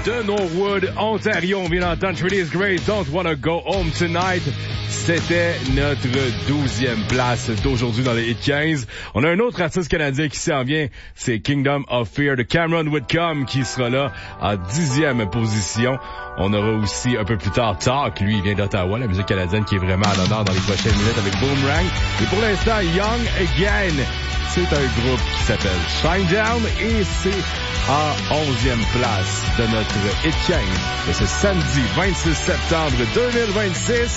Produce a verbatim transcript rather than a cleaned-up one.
de Norwood, Ontario. On vient d'entendre Trinity's Grace, Don't Wanna Go Home Tonight. C'était notre douzième place d'aujourd'hui dans les hit quinze. On a un autre artiste canadien qui s'en vient, c'est Kingdom of Fear de Cameron Whitcomb qui sera là en dixième position. On aura aussi un peu plus tard Talk, lui il vient d'Ottawa, la musique canadienne qui est vraiment à l'honneur dans les prochaines minutes avec Boomerang. Et pour l'instant, Young Again, c'est un groupe qui s'appelle Shinedown et c'est en onzième place de notre hit quinze de ce samedi vingt-six septembre deux mille vingt-six.